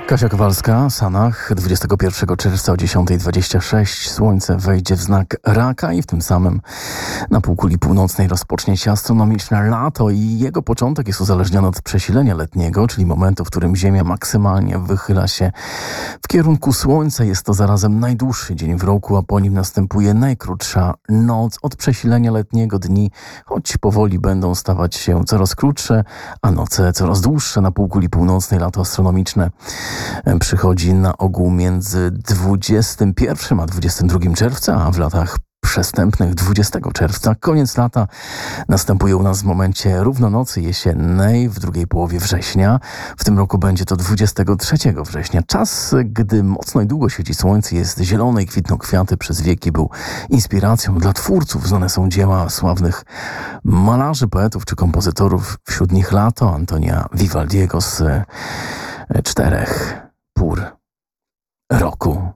Kasia Kowalska, Sanach, 21 czerwca o 10:26 słońce wejdzie w znak Raka i w tym samym na półkuli północnej rozpocznie się astronomiczne lato i jego początek jest uzależniony od przesilenia letniego, czyli momentu, w którym Ziemia maksymalnie wychyla się w kierunku Słońca. Jest to zarazem najdłuższy dzień w roku, a po nim następuje najkrótsza noc. Od przesilenia letniego dni, choć powoli będą stawać się coraz krótsze, a noce coraz dłuższe. Na półkuli północnej lato astronomiczne przychodzi na ogół między 21 a 22 czerwca, a w latach przestępnych 20 czerwca. Koniec lata następuje u nas w momencie równonocy jesiennej w drugiej połowie września. W tym roku będzie to 23 września. Czas, gdy mocno i długo świeci słońce, jest zielone i kwitną kwiaty. Przez wieki był inspiracją dla twórców. Znane są dzieła sławnych malarzy, poetów czy kompozytorów. Wśród nich Lato Antonia Vivaldiego z 4 pór roku.